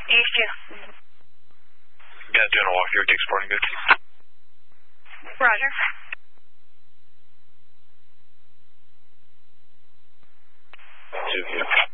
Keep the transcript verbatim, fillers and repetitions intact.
Eastview. Yeah, doing a walk here at Dick's Sporting Goods. Roger. Two here.